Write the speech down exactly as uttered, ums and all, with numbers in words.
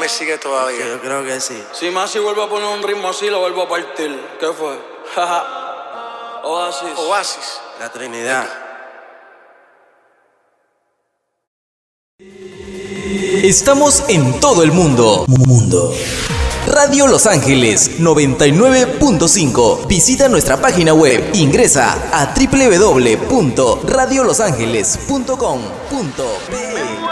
me sigue todavía. Yo creo que sí. Si Masi vuelve a poner un ritmo así, lo vuelvo a partir. ¿Qué fue? Oasis. Oasis. La Trinidad. Estamos en todo el mundo. Mundo. Radio Los Ángeles noventa y nueve punto cinco. Visita nuestra página web. Ingresa a doble u doble u doble u punto radio los ángeles punto com punto pe.